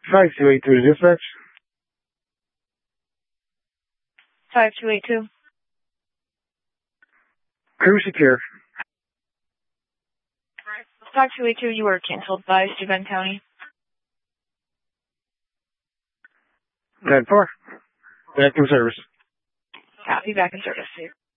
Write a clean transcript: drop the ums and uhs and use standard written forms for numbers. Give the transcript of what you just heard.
5282 to dispatch. 5282. Crew secure. 5282, you were canceled by Steuben County. 10-4. Back in service. Copy, back in service.